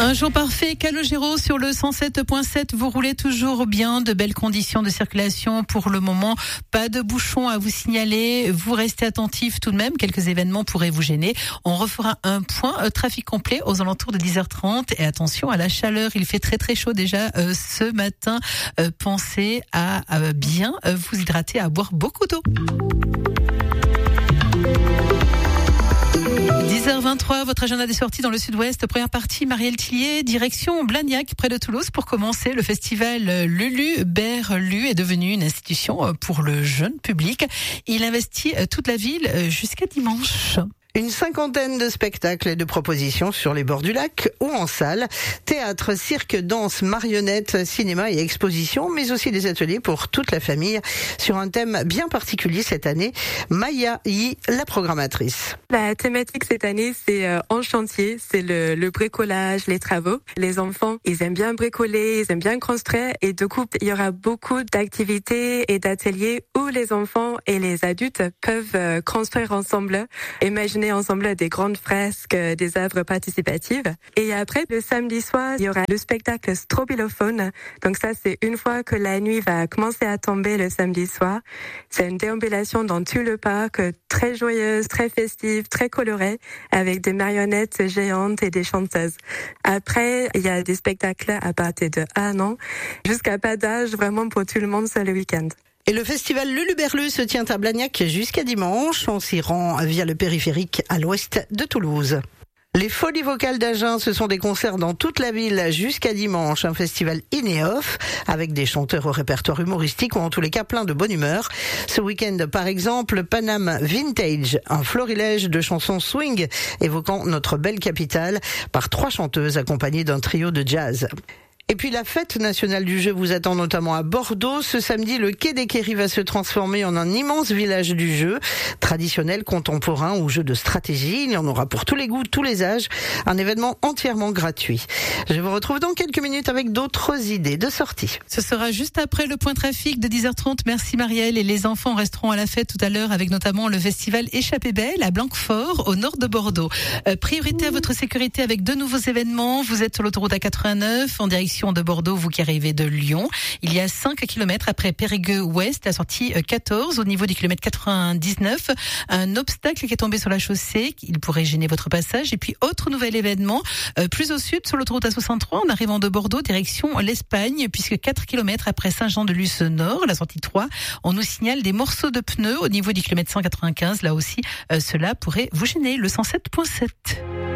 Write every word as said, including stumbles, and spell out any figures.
Un jour parfait, Calogero sur le cent sept virgule sept. Vous roulez toujours bien, de belles conditions de circulation pour le moment. Pas de bouchons à vous signaler. Vous restez attentifs tout de même. Quelques événements pourraient vous gêner. On refera un point euh, trafic complet aux alentours de dix heures trente. Et attention à la chaleur. Il fait très très chaud déjà euh, ce matin. Euh, pensez à euh, bien euh, vous hydrater, à boire beaucoup d'eau. dix heures vingt-trois, votre agenda des sorties dans le sud-ouest. Première partie, Marielle Tillier, direction Blagnac, près de Toulouse. Pour commencer, le festival Lulu Berlu est devenu une institution pour le jeune public. Il investit toute la ville jusqu'à dimanche. Une cinquantaine de spectacles et de propositions sur les bords du lac ou en salle. Théâtre, cirque, danse, marionnettes, cinéma et expositions, mais aussi des ateliers pour toute la famille sur un thème bien particulier cette année. Maya Yi, la programmatrice. La thématique cette année, c'est euh, en chantier, c'est le, le bricolage, les travaux. Les enfants, ils aiment bien bricoler, ils aiment bien construire et du coup, il y aura beaucoup d'activités et d'ateliers où les enfants et les adultes peuvent euh, construire ensemble. Imaginez ensemble des grandes fresques, des œuvres participatives. Et après, le samedi soir, il y aura le spectacle Strobilophone. Donc ça, c'est une fois que la nuit va commencer à tomber le samedi soir. C'est une déambulation dans tout le parc, très joyeuse, très festive, très colorée, avec des marionnettes géantes et des chanteuses. Après, il y a des spectacles à partir de un an jusqu'à pas d'âge, vraiment pour tout le monde, c'est le week-end. Et le festival Lulu Berlu se tient à Blagnac jusqu'à dimanche. On s'y rend via le périphérique à l'ouest de Toulouse. Les Folies Vocales d'Agen, ce sont des concerts dans toute la ville jusqu'à dimanche. Un festival in et off avec des chanteurs au répertoire humoristique ou en tous les cas plein de bonne humeur. Ce week-end, par exemple, Paname Vintage, un florilège de chansons swing évoquant notre belle capitale par trois chanteuses accompagnées d'un trio de jazz. Et puis la fête nationale du jeu vous attend notamment à Bordeaux. Ce samedi, le quai des Quéries va se transformer en un immense village du jeu, traditionnel, contemporain ou jeu de stratégie. Il y en aura pour tous les goûts, tous les âges. Un événement entièrement gratuit. Je vous retrouve dans quelques minutes avec d'autres idées de sortie. Ce sera juste après le point trafic de dix heures trente. Merci Marielle. Et les enfants resteront à la fête tout à l'heure avec notamment le festival Échappée Belle à Blanquefort, au nord de Bordeaux. Euh, priorité à votre sécurité avec deux nouveaux événements. Vous êtes sur l'autoroute A quatre-vingt-neuf en direction de Bordeaux, vous qui arrivez de Lyon. Il y a cinq kilomètres après Périgueux-Ouest, la sortie quatorze, au niveau du kilomètre quatre-vingt-dix-neuf. Un obstacle qui est tombé sur la chaussée, il pourrait gêner votre passage. Et puis, autre nouvel événement, euh, plus au sud, sur l'autoroute A soixante-trois, en arrivant de Bordeaux, direction l'Espagne, puisque quatre kilomètres après Saint-Jean-de-Luz Nord, la sortie trois, on nous signale des morceaux de pneus au niveau du kilomètre cent quatre-vingt-quinze. Là aussi, euh, cela pourrait vous gêner. Le cent sept virgule sept.